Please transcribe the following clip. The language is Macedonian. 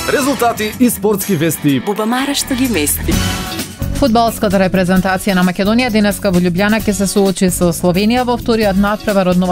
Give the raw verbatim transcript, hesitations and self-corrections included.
резултати и спортски вести. Бубамара што ги мести. Фудбалската репрезентација на Македонија денеска во Љубљана ќе се соочи со Словенија во вториот надпревар од